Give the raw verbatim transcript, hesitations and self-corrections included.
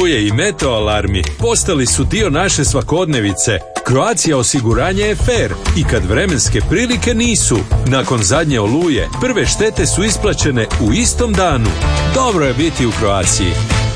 Oluje i meteoalarmi postali su dio naše svakodnevice. Croatia osiguranje je fer i kad vremenske prilike nisu. Nakon zadnje oluje, prve štete su isplaćene u istom danu. Dobro je biti u Croatiji.